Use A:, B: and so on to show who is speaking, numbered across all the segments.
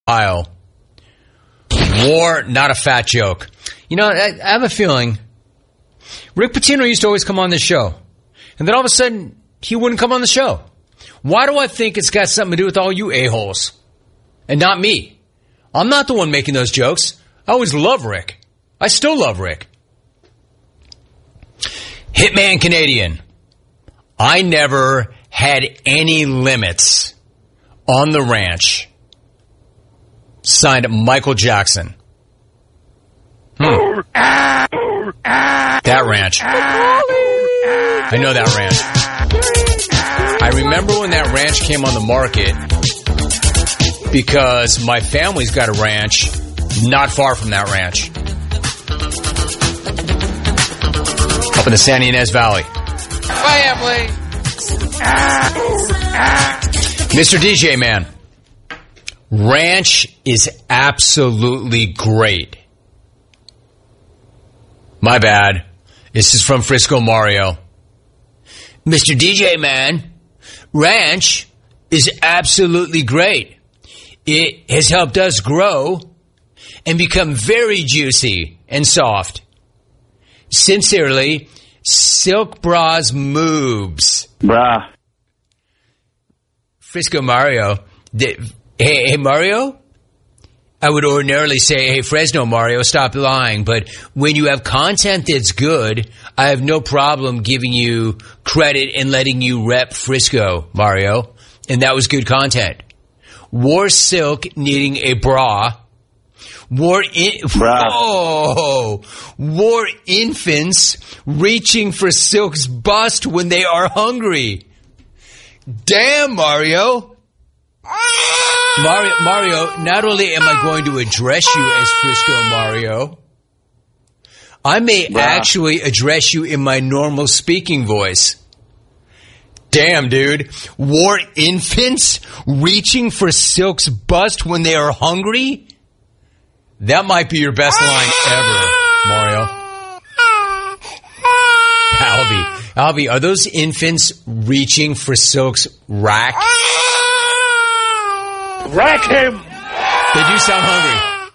A: Ohio. War, not a fat joke. You know, I have a feeling Rick Pitino used to always come on this show. And then all of a sudden, he wouldn't come on the show. Why do I think it's got something to do with all you a-holes? And not me. I'm not the one making those jokes. I always love Rick. I still love Rick. Hitman Canadian. I never had any limits on the ranch. Signed Michael Jackson. That ranch. I know that ranch. I remember when that ranch came on the market because my family's got a ranch not far from that ranch. Up in the San Ynez Valley. Family. Mr. DJ Man. Ranch is absolutely great. My bad. This is from Frisco Mario. Mr. DJ Man, ranch is absolutely great. It has helped us grow and become very juicy and soft. Sincerely, Silk Bras Moobs.
B: Bruh.
A: Frisco Mario. Hey, Mario? I would ordinarily say, hey, Fresno Mario, stop lying. But when you have content that's good, I have no problem giving you credit and letting you rep Frisco, Mario. And that was good content. Wore silk needing a bra. Wore infants reaching for silk's bust when they are hungry. Damn, Mario. Mario, not only am I going to address you as Frisco Mario, I may actually address you in my normal speaking voice. Damn, dude. Wore infants reaching for silk's bust when they are hungry? That might be your best line ever, Mario. Albie, are those infants reaching for silk's rack?
B: Rack him!
A: They do sound hungry.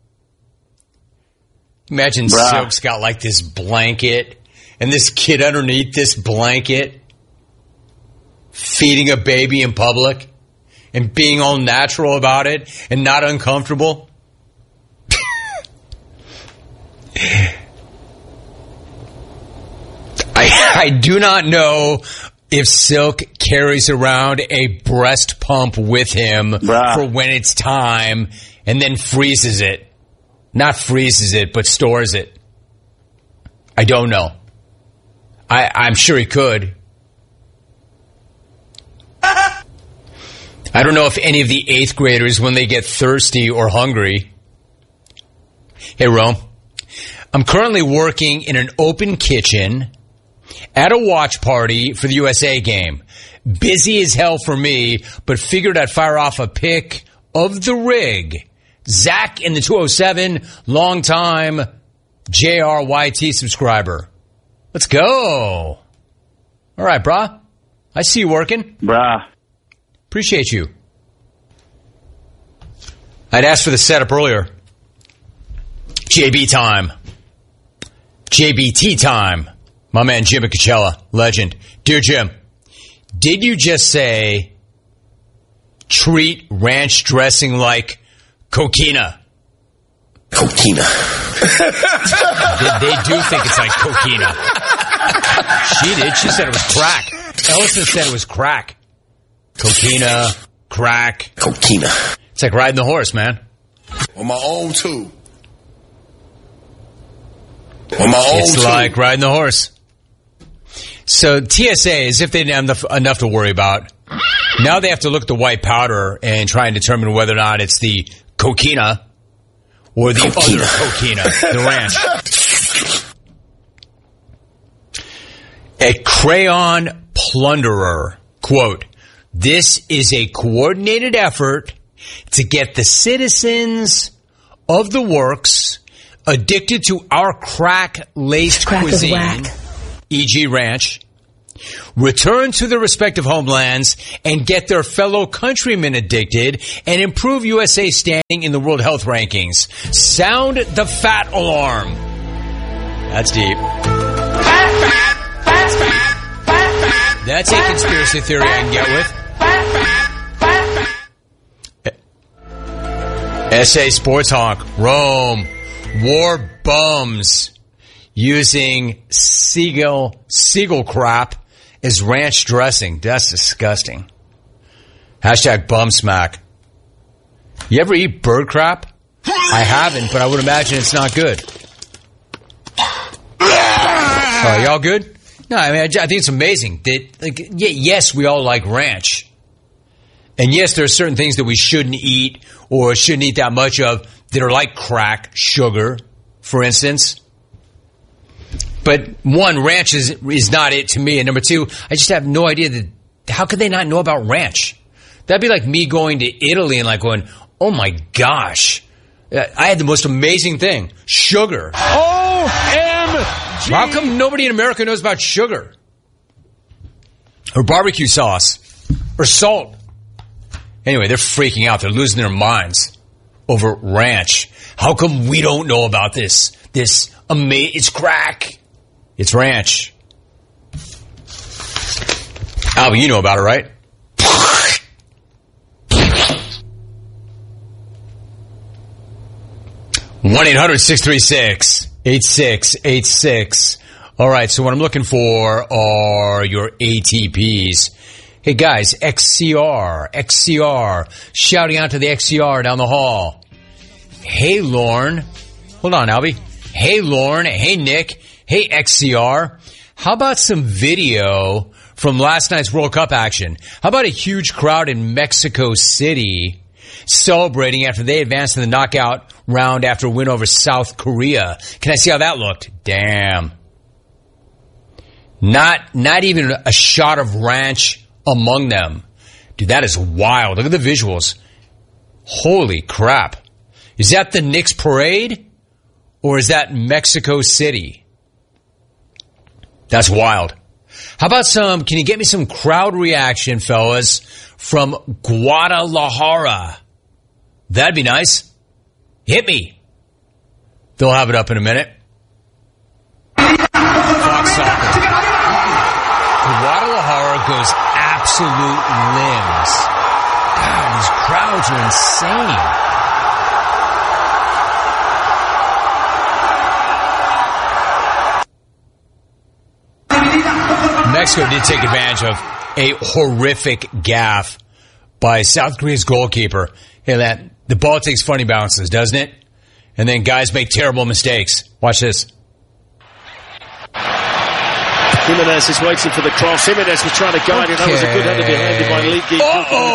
A: Imagine Silk's got like this blanket and this kid underneath this blanket feeding a baby in public and being all natural about it and not uncomfortable. I do not know if Silk carries around a breast pump with him for when it's time and then freezes it. Not freezes it, but stores it. I don't know. I'm sure he could. I don't know if any of the 8th graders, when they get thirsty or hungry. Hey, Rome. I'm currently working in an open kitchen at a watch party for the USA game. Busy as hell for me, but figured I'd fire off a pic of the rig. Zach in the 207, long-time JRYT subscriber. Let's go. All right, brah. I see you working.
B: Bruh.
A: Appreciate you. I'd asked for the setup earlier. JB time. JBT time. My man Jim Coachella, legend. Dear Jim, did you just say treat ranch dressing like coquina?
C: Coquina.
A: They do think it's like coquina. She did. She said it was crack. Ellison said it was crack. Coquina, crack.
C: Coquina.
A: It's like riding the horse, man.
C: On my own, too. On my own,
A: it's like riding the horse. So TSA, as if they didn't have enough to worry about, now they have to look at the white powder and try and determine whether or not it's the coquina or the other coquina, the ranch. A crayon plunderer, quote, this is a coordinated effort to get the citizens of the works addicted to our crack-laced cuisine, e.g. ranch, return to their respective homelands and get their fellow countrymen addicted and improve USA's standing in the World Health Rankings. Sound the fat alarm. That's deep. That's a conspiracy theory I can get with. SA Sports Honk. Rome. War bums using seagull crap as ranch dressing. That's disgusting. Hashtag bum smack. You ever eat bird crap? I haven't, but I would imagine it's not good. Y'all good? No, I mean, I think it's amazing that, yes, we all like ranch. And yes, there are certain things that we shouldn't eat or shouldn't eat that much of that are like crack, sugar, for instance. But one, ranch is not it to me. And number two, I just have no idea that, how could they not know about ranch? That'd be like me going to Italy and like going, oh my gosh, I had the most amazing thing, sugar. OMG! How come nobody in America knows about sugar? Or barbecue sauce? Or salt? Anyway, they're freaking out. They're losing their minds over ranch. How come we don't know about this? It's crack. It's ranch. Albie, you know about it, right? 1-800-636-8686. All right, so what I'm looking for are your ATPs. Hey, guys, XCR. Shouting out to the XCR down the hall. Hey, Lorne. Hold on, Albie. Hey, Lorne. Hey, Nick. Hey, XCR. How about some video from last night's World Cup action? How about a huge crowd in Mexico City celebrating after they advanced to the knockout round after a win over South Korea? Can I see how that looked? Damn. Not even a shot of ranch among them. Dude, that is wild. Look at the visuals. Holy crap. Is that the Knicks parade? Or is that Mexico City? That's wild. How about can you get me some crowd reaction, fellas, from Guadalajara? That'd be nice. Hit me. They'll have it up in a minute. Fox Soccer. Guadalajara goes absolute limbs. God, these crowds are insane. Mexico did take advantage of a horrific gaffe by South Korea's goalkeeper. Hey, the ball takes funny bounces, doesn't it? And then guys make terrible mistakes. Watch this.
B: Jimenez is waiting for the cross. Jimenez was trying to guide it. That was a good header behind him by Lee Ki.
A: I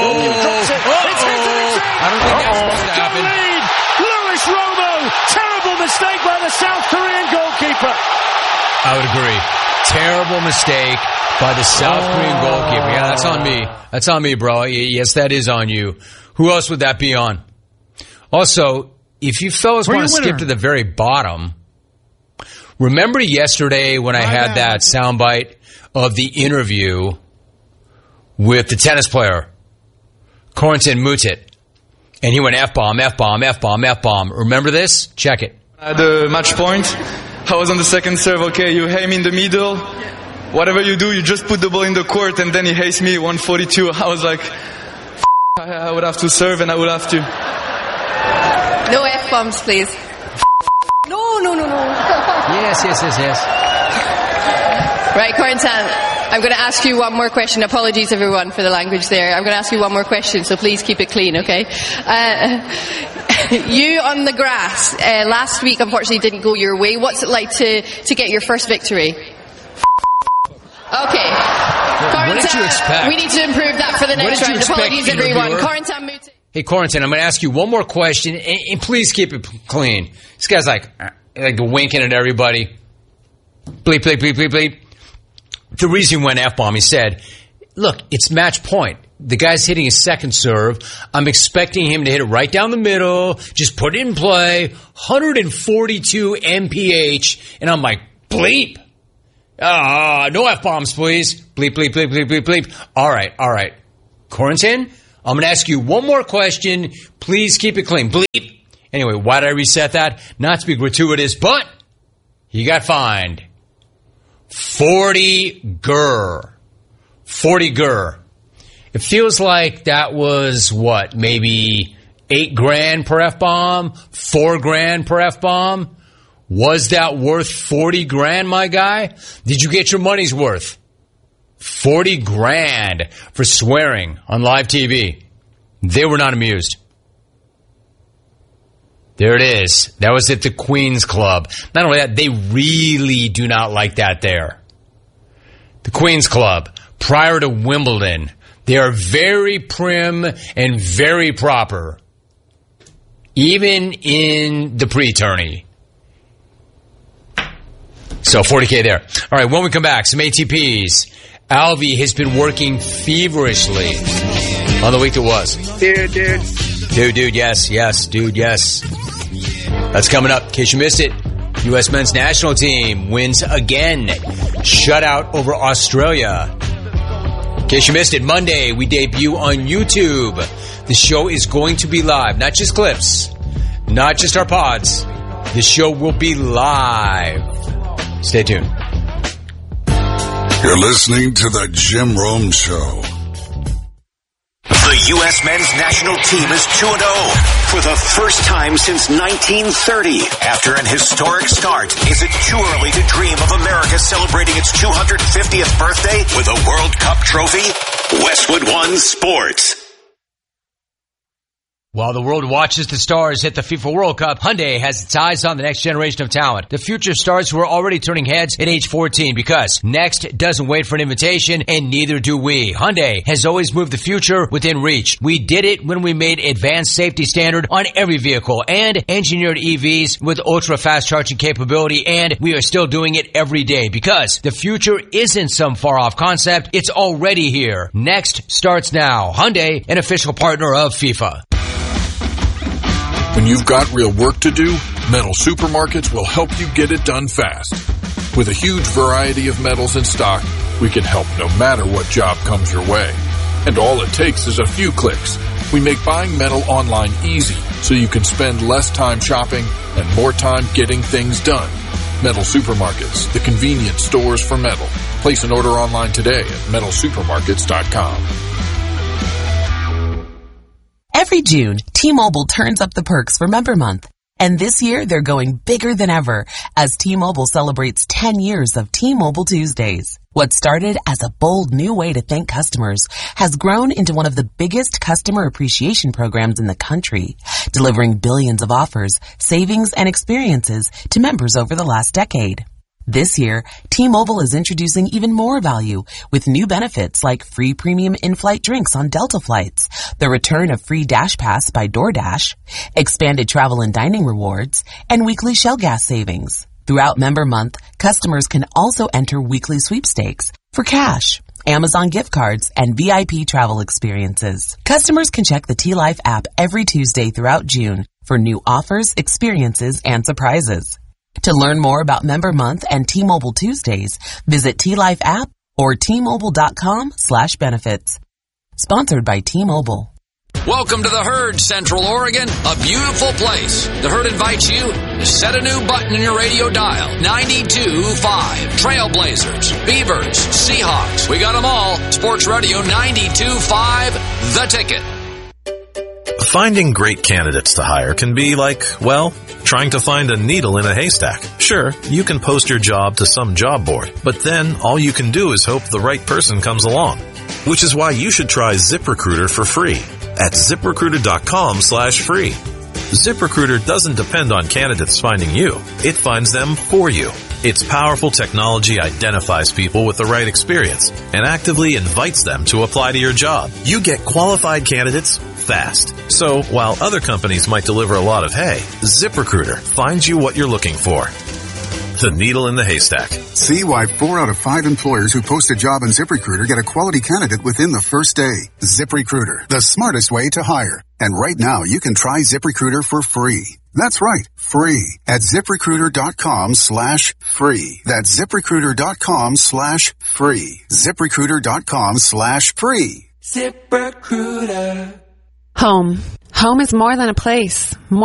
A: don't think that's supposed to happen.
B: Luis Romo. Terrible mistake by the South Korean goalkeeper.
A: I would agree. Terrible mistake by the South Korean goalkeeper. Yeah, that's on me. That's on me, bro. Yes, that is on you. Who else would that be on? Also, if you fellas want to skip to the very bottom, remember yesterday when I had that soundbite of the interview with the tennis player, Corentin Moutet, and he went F-bomb, F-bomb, F-bomb, F-bomb. Remember this? Check it.
D: At the match point, I was on the second serve. Okay, you aim in the middle. Whatever you do, you just put the ball in the court, and then he hates me 142. I was like, I would have to serve, and I would have to.
E: No F-bombs, please. No.
A: Yes.
E: Right, Corentin, I'm going to ask you one more question. Apologies, everyone, for the language there. I'm going to ask you one more question, so please keep it clean, okay? You on the grass, last week, unfortunately, didn't go your way. What's it like to get your first victory? Okay.
A: What did you expect?
E: We need to improve that for the next round. Apologies, everyone. Corentin Moutet.
A: Hey, Corentin, I'm going to ask you one more question, and please keep it clean. This guy's like winking at everybody. Bleep, bleep, bleep, bleep, bleep. The reason he went F-bomb, he said, look, it's match point. The guy's hitting his second serve. I'm expecting him to hit it right down the middle, just put it in play, 142 mph, and I'm like, bleep. No F-bombs, please. Bleep, bleep, bleep, bleep, bleep, bleep. All right. Quarantine, I'm going to ask you one more question. Please keep it clean. Bleep. Anyway, why did I reset that? Not to be gratuitous, but he got fined. 40 gur. 40 gur. It feels like that was, maybe $8,000 per F-bomb? $4,000 per F-bomb? Was that worth 40 grand, my guy? Did you get your money's worth? 40 grand for swearing on live TV. They were not amused. There it is. That was at the Queen's Club. Not only that, they really do not like that there. The Queen's Club, prior to Wimbledon, they are very prim and very proper. Even in the pre-tourney. So 40K there. All right, when we come back, some ATPs. Alvy has been working feverishly on the week that was. Dude, yes, dude, yes. That's coming up. In case you missed it, U.S. men's national team wins again. Shutout over Australia. In case you missed it, Monday we debut on YouTube. The show is going to be live. Not just clips, not just our pods. The show will be live. Stay tuned.
F: You're listening to The Jim Rome Show.
G: The U.S. men's national team is 2-0 for the first time since 1930. After an historic start, is it too early to dream of America celebrating its 250th birthday with a World Cup trophy? Westwood One Sports.
A: While the world watches the stars at the FIFA World Cup, Hyundai has its eyes on the next generation of talent. The future stars who are already turning heads at age 14 because next doesn't wait for an invitation and neither do we. Hyundai has always moved the future within reach. We did it when we made advanced safety standard on every vehicle and engineered EVs with ultra fast charging capability, and we are still doing it every day because the future isn't some far off concept. It's already here. Next starts now. Hyundai, an official partner of FIFA.
F: When you've got real work to do, Metal Supermarkets will help you get it done fast. With a huge variety of metals in stock, we can help no matter what job comes your way. And all it takes is a few clicks. We make buying metal online easy so you can spend less time shopping and more time getting things done. Metal Supermarkets, the convenient stores for metal. Place an order online today at metalsupermarkets.com.
H: Every June, T-Mobile turns up the perks for Member Month. And this year, they're going bigger than ever as T-Mobile celebrates 10 years of T-Mobile Tuesdays. What started as a bold new way to thank customers has grown into one of the biggest customer appreciation programs in the country, delivering billions of offers, savings, and experiences to members over the last decade. This year, T-Mobile is introducing even more value with new benefits like free premium in-flight drinks on Delta flights, the return of free Dash Pass by DoorDash, expanded travel and dining rewards, and weekly Shell gas savings. Throughout Member Month, customers can also enter weekly sweepstakes for cash, Amazon gift cards, and VIP travel experiences. Customers can check the T-Life app every Tuesday throughout June for new offers, experiences, and surprises. To learn more about Member Month and T-Mobile Tuesdays, visit T-Life app or T-Mobile.com/benefits. Sponsored by T-Mobile.
I: Welcome to the Herd, Central Oregon, a beautiful place. The Herd invites you to set a new button in your radio dial. 92.5. Trailblazers, Beavers, Seahawks. We got them all. Sports Radio 92.5, The Ticket.
J: Finding great candidates to hire can be like, well, trying to find a needle in a haystack. Sure, you can post your job to some job board, but then all you can do is hope the right person comes along. Which is why you should try ZipRecruiter for free at ZipRecruiter.com/free. ZipRecruiter doesn't depend on candidates finding you. It finds them for you. Its powerful technology identifies people with the right experience and actively invites them to apply to your job. You get qualified candidates fast. So while other companies might deliver a lot of hay, ZipRecruiter finds you what you're looking for. The needle in the haystack.
K: See why 4 out of 5 employers who post a job on ZipRecruiter get a quality candidate within the first day. ZipRecruiter, the smartest way to hire. And right now, you can try ZipRecruiter for free. That's right, free at ZipRecruiter.com/free. That's ZipRecruiter.com/free. ZipRecruiter.com/free.
L: ZipRecruiter. Home. Home is more than a place. More